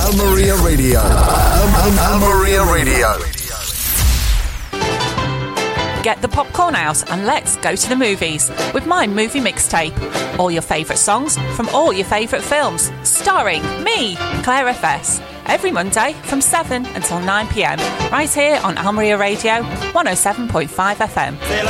Almeria Radio. Almeria Radio. Get the popcorn out and let's go to the movies with my movie mixtape. All your favourite songs from all your favourite films, starring me, Claire FS. Every Monday from 7 until 9 p.m, right here on Almeria Radio 107.5 FM.